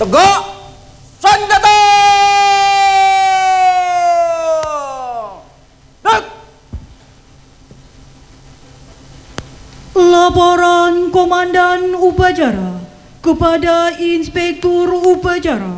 Tegak senjata! Dek! Laporan Komandan Upacara kepada Inspektur Upacara.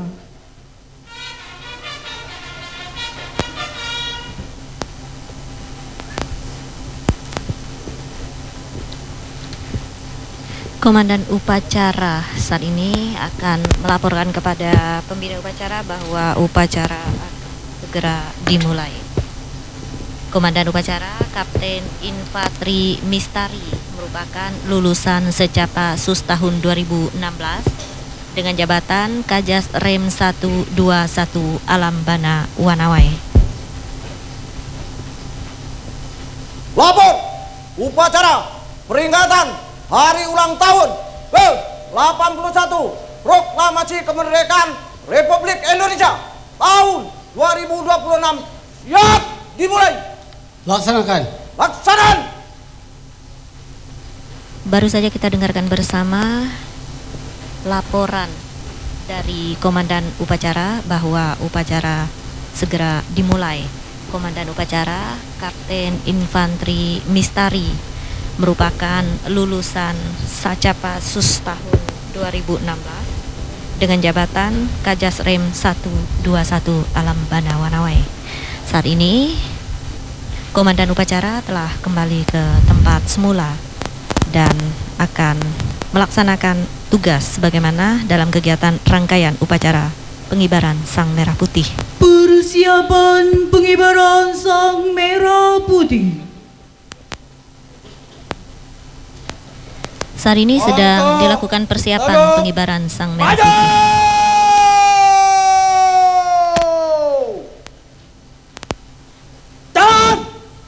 Komandan Upacara saat ini akan melaporkan kepada pembina upacara bahwa upacara akan segera dimulai. Komandan Upacara Kapten Infanteri Mistari merupakan lulusan Secapa Sus tahun 2016 dengan jabatan Kajas Rem 121 Alam Bana Wanawai. Lapor upacara peringatan Hari Ulang Tahun ke-81 Proklamasi Kemerdekaan Republik Indonesia tahun 2026 siap dimulai. Laksanakan. Laksanakan. Baru saja kita dengarkan bersama laporan dari Komandan Upacara bahwa upacara segera dimulai. Komandan Upacara Kapten Infanteri Mistari merupakan lulusan Secapa Sus tahun 2016 dengan jabatan Kajas Rem 121 Alam Bana Wanawai. Saat ini Komandan Upacara telah kembali ke tempat semula dan akan melaksanakan tugas sebagaimana dalam kegiatan rangkaian upacara pengibaran Sang Merah Putih. Persiapan pengibaran Sang Merah Putih. Saat ini sedang dilakukan persiapan pengibaran Sang Merah Putih. Jalan!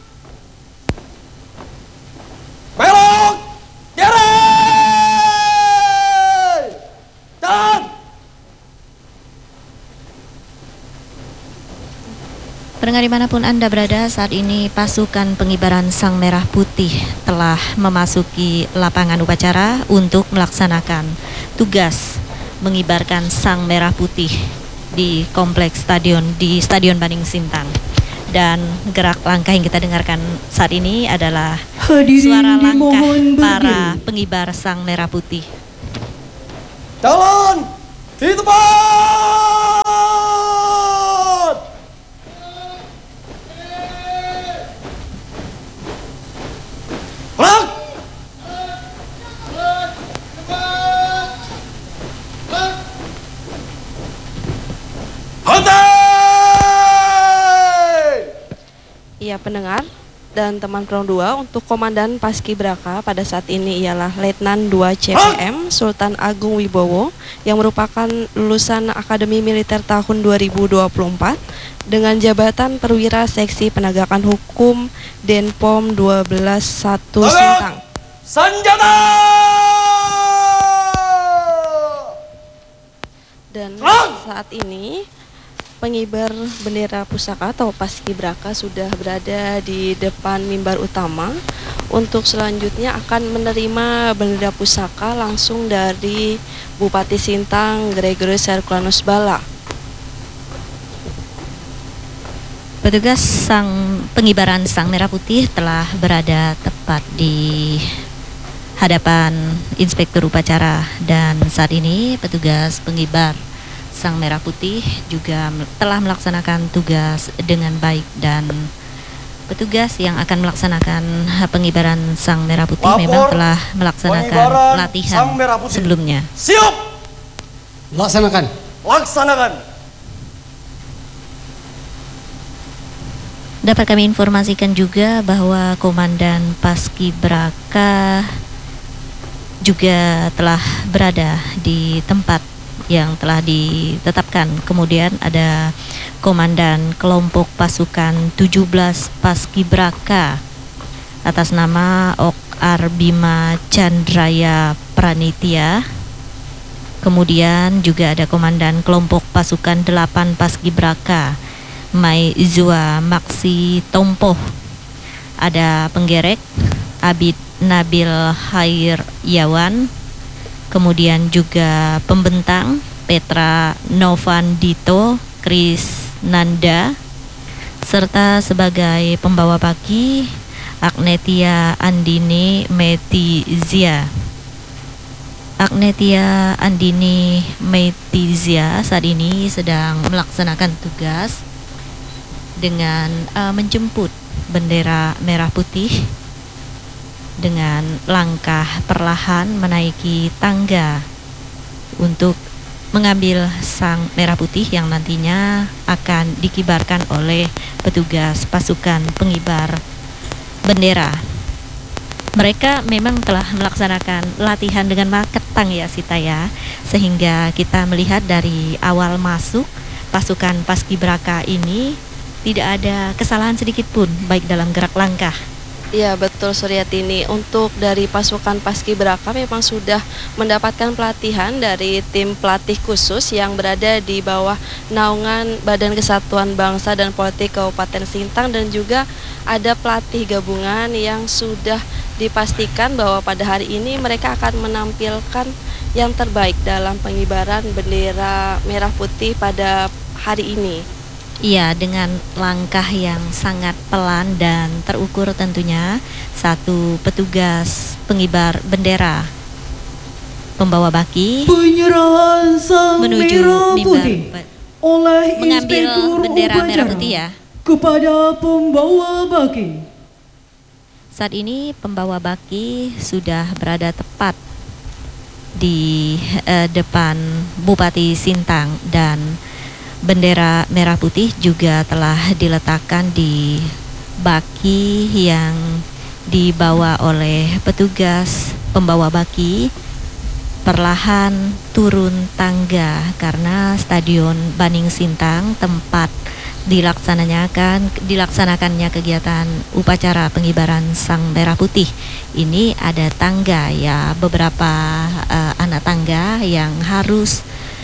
Belok! Kiri! Jalan! Pendengar dimanapun Anda berada, saat ini pasukan pengibaran Sang Merah Putih telah memasuki lapangan upacara untuk melaksanakan tugas mengibarkan Sang Merah Putih di kompleks stadion di Stadion Baning Sintang. Dan gerak langkah yang kita dengarkan saat ini adalah suara langkah para pengibar Sang Merah Putih. Jalan! Di tempat! Gerak! Iya pendengar dan teman Pro 2, untuk Komandan Paskibraka pada saat ini ialah Letnan 2 CPM Sultan Agung Wibowo yang merupakan lulusan Akademi Militer tahun 2024 dengan jabatan Perwira Seksi Penegakan Hukum Denpom 12 1 Sintang. Senjata! Dan saat ini pengibar bendera pusaka atau Paskibraka sudah berada di depan mimbar utama. Untuk selanjutnya akan menerima bendera pusaka langsung dari Bupati Sintang Gregorius Herculanus Bala. Petugas pengibaran Sang Merah Putih telah berada tepat di hadapan Inspektur Upacara, dan saat ini petugas pengibar Sang Merah Putih juga telah melaksanakan tugas dengan baik, dan petugas yang akan melaksanakan pengibaran Sang Merah Putih memang telah melaksanakan latihan sebelumnya. Siap! Laksanakan. Laksanakan! Dapat kami informasikan juga bahwa Komandan Paskibraka juga telah berada di tempat yang telah ditetapkan. Kemudian ada Komandan Kelompok Pasukan 17 Paskibraka atas nama Ok Arbima Chandraya Pranitya. Kemudian juga ada Komandan Kelompok Pasukan 8 Paskibraka Mai Zua Maksi Tompoh. Ada Penggerek Abid Nabil Hair Yawan. kemudian juga pembentang Petra Novandito Krisnanda, serta sebagai pembawa baki Agnetia Andini Metizia. Agnetia Andini Metizia saat ini sedang melaksanakan tugas dengan menjemput bendera merah putih dengan langkah perlahan menaiki tangga untuk mengambil sang merah putih yang nantinya akan dikibarkan oleh petugas pasukan pengibar bendera. Mereka memang telah melaksanakan latihan dengan matang ya Sita ya, sehingga kita melihat dari awal masuk pasukan Paskibraka ini tidak ada kesalahan sedikit pun baik dalam gerak langkah. Iya betul Suryatini, untuk dari pasukan Paskibraka memang sudah mendapatkan pelatihan dari tim pelatih khusus yang berada di bawah naungan Badan Kesatuan Bangsa dan Politik Kabupaten Sintang, dan juga ada pelatih gabungan yang sudah dipastikan bahwa pada hari ini mereka akan menampilkan yang terbaik dalam pengibaran bendera merah putih pada hari ini. Iya, dengan langkah yang sangat pelan dan terukur tentunya, satu petugas pengibar bendera pembawa baki Penyerahan sang menuju merah mimbar putih oleh mengambil Inspektur bendera merah Upacara putih ya. kepada pembawa baki. Saat ini pembawa baki sudah berada tepat di depan Bupati Sintang, dan bendera merah putih juga telah diletakkan di baki yang dibawa oleh petugas pembawa baki. Perlahan turun tangga karena Stadion Baning Sintang, tempat dilaksanakannya kegiatan upacara pengibaran sang merah putih ini, ada tangga ya, beberapa anak tangga yang harus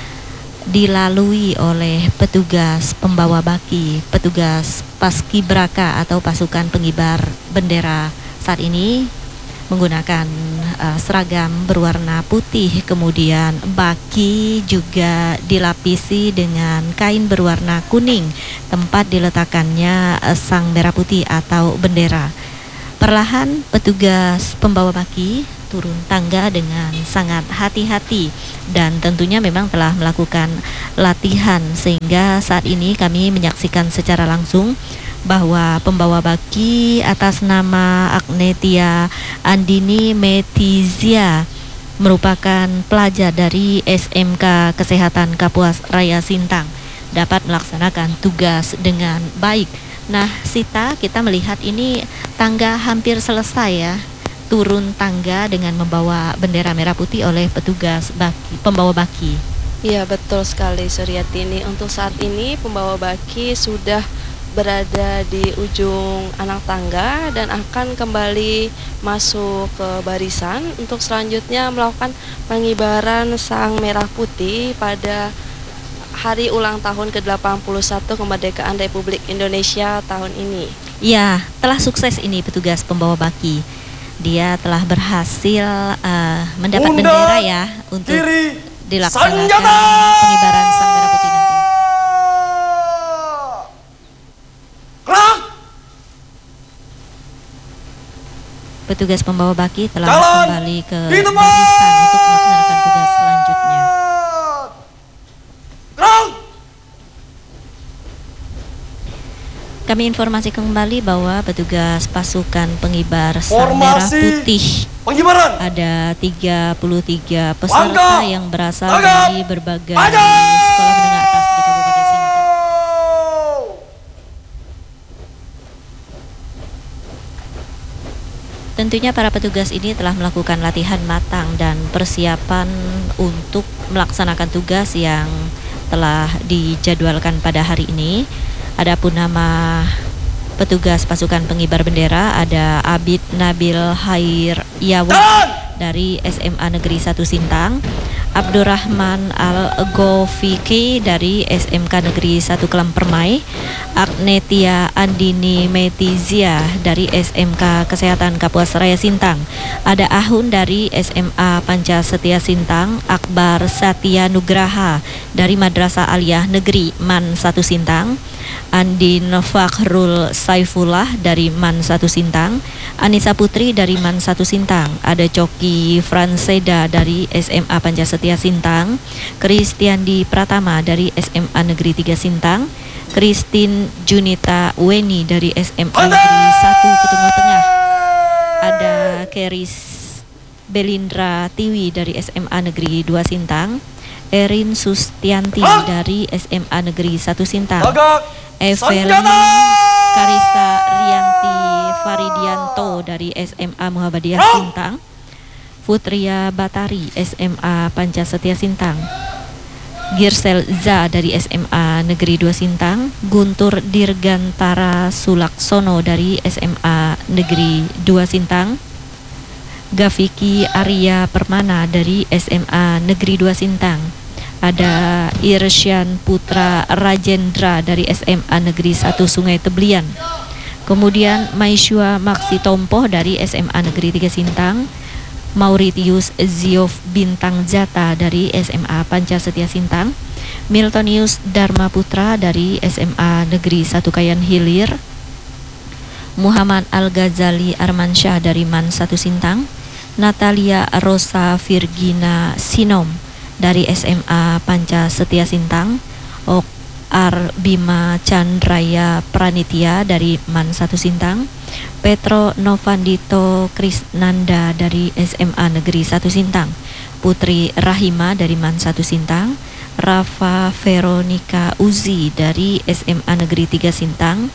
dilalui oleh petugas pembawa baki, petugas Paskibraka atau pasukan pengibar bendera saat ini menggunakan seragam berwarna putih, kemudian baki juga dilapisi dengan kain berwarna kuning tempat diletakkannya sang merah putih atau bendera. Perlahan petugas pembawa baki turun tangga dengan sangat hati-hati, dan tentunya memang telah melakukan latihan, sehingga saat ini kami menyaksikan secara langsung bahwa pembawa baki atas nama Agnetia Andini Metizia merupakan pelajar dari SMK Kesehatan Kapuas Raya Sintang dapat melaksanakan tugas dengan baik. Nah Sita, kita melihat ini tangga hampir selesai ya, turun tangga dengan membawa bendera merah putih oleh petugas baki, pembawa baki. Iya betul sekali Suryatini, untuk saat ini pembawa baki sudah berada di ujung anak tangga dan akan kembali masuk ke barisan untuk selanjutnya melakukan pengibaran sang merah putih pada hari ulang tahun ke-81 kemerdekaan Republik Indonesia tahun ini. Ya, telah sukses ini petugas pembawa baki. Dia telah berhasil mendapat Unda, bendera ya untuk kiri, dilaksanakan Sanjata! pengibaran sang merah putih nanti. Gerak! Petugas pembawa baki telah Jalan kembali ke di tempat! barisan untuk melaksanakan tugas selanjutnya. Gerak! Kami informasi kembali bahwa petugas pasukan pengibar sang merah Formasi putih pengibaran. ada 33 peserta Langkah! yang berasal Tanggap! dari berbagai Maju! sekolah menengah atas di Kabupaten Sintang. Tentunya para petugas ini telah melakukan latihan matang dan persiapan untuk melaksanakan tugas yang telah dijadwalkan pada hari ini. Adapun nama petugas pasukan pengibar bendera ada Abid Nabil Hairyawan Dan dari SMA Negeri 1 Sintang, Abdurrahman Al-Gofiki dari SMK Negeri 1 Kelampermai, Agnetia Andini Metizia dari SMK Kesehatan Kapuas Raya Sintang, ada Ahun dari SMA Panca Setia Sintang, Akbar Satya Nugraha dari Madrasah Aliyah Negeri MAN 1 Sintang, Andin Fakhrul Saifullah dari MAN 1 Sintang, Anissa Putri dari MAN 1 Sintang, ada Coki Franseda dari SMA Panca Setia Sintang, Kristiandi Pratama dari SMA Negeri 3 Sintang, Christine Junita Weni dari SMA Negeri 1 Ketumbo Tengah, ada Keris Belindra Tiwi dari SMA Negeri 2 Sintang, Erin Sustianti dari SMA Negeri 1 Sintang, Evelyn Karisa Rianti Faridianto dari SMA Muhammadiyah Sintang, Putria Batari SMA Panca Setia Sintang, Girsel Za dari SMA Negeri 2 Sintang, Guntur Dirgantara Sulaksono dari SMA Negeri 2 Sintang, Gafiki Arya Permana dari SMA Negeri 2 Sintang, ada Irsyan Putra Rajendra dari SMA Negeri 1 Sungai Teblian, kemudian Maisyua Maksi Tompoh dari SMA Negeri 3 Sintang, Mauritius Ziof Bintang Jata dari SMA Panca Setia Sintang, Miltonius Dharma Putra dari SMA Negeri 1 Kayan Hilir, Muhammad Al-Ghazali Armansyah dari MAN 1 Sintang, Natalia Rosa Virgina Sinom dari SMA Panca Setia Sintang, Okar Bima Chandraya Pranitya dari MAN 1 Sintang, Petro Novandito Krisnanda dari SMA Negeri 1 Sintang, Putri Rahima dari MAN 1 Sintang, Rafa Veronica Uzi dari SMA Negeri 3 Sintang,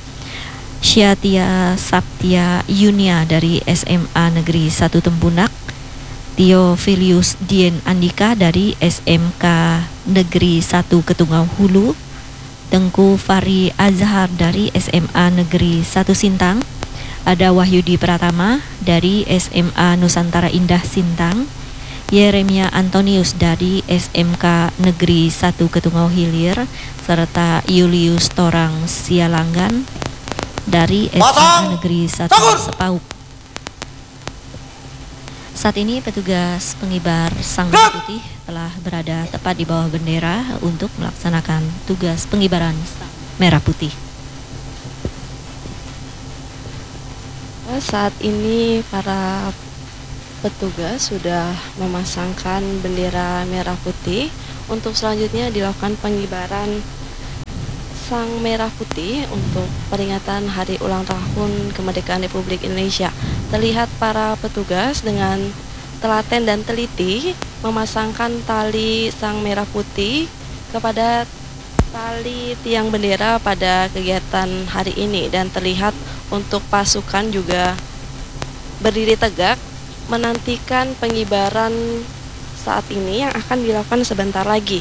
Syatia Saptia Yunia dari SMA Negeri 1 Tempunak, Theophilus Dien Andika dari SMK Negeri 1 Ketungau Hulu, Tengku Fari Azhar dari SMA Negeri 1 Sintang, ada Wahyudi Pratama dari SMA Nusantara Indah Sintang, Yeremia Antonius dari SMK Negeri 1 Ketungau Hilir, serta Julius Torang Sialanggan dari SMA Negeri 1 Sepauk. Saat ini petugas pengibar sang merah putih telah berada tepat di bawah bendera untuk melaksanakan tugas pengibaran sang merah putih. Saat ini para petugas sudah memasangkan bendera merah putih. Untuk selanjutnya dilakukan pengibaran sang merah putih untuk peringatan Hari Ulang Tahun Kemerdekaan Republik Indonesia. Terlihat para petugas dengan telaten dan teliti memasangkan tali sang merah putih kepada tali tiang bendera pada kegiatan hari ini, dan terlihat untuk pasukan juga berdiri tegak menantikan pengibaran saat ini yang akan dilakukan sebentar lagi.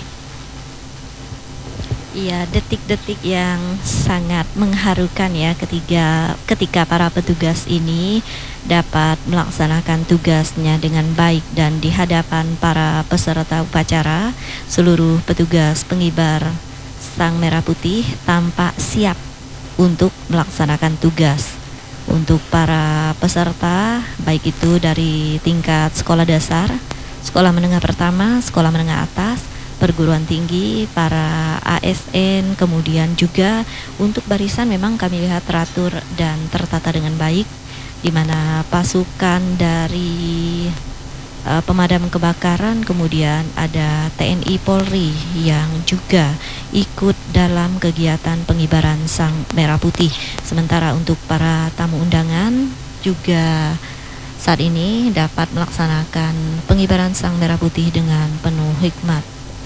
Iya, detik-detik yang sangat mengharukan ya ketika para petugas ini dapat melaksanakan tugasnya dengan baik, dan di hadapan para peserta upacara, seluruh petugas pengibar sang merah putih tampak siap untuk melaksanakan tugas. Untuk para peserta, baik itu dari tingkat sekolah dasar, sekolah menengah pertama, sekolah menengah atas, perguruan tinggi, para ASN, kemudian juga untuk barisan memang kami lihat teratur dan tertata dengan baik, di mana pasukan dari pemadam kebakaran, kemudian ada TNI Polri yang juga ikut dalam kegiatan pengibaran sang merah putih. Sementara untuk para tamu undangan juga saat ini dapat melaksanakan pengibaran sang merah putih dengan penuh hikmat.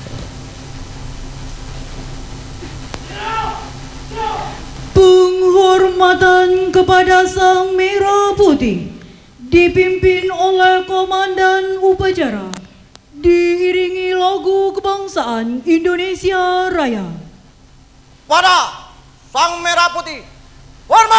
Penghormatan kepada sang merah putih dipimpin oleh komandan upacara, diiringi lagu kebangsaan Indonesia Raya. Pada sang merah putih, hormat!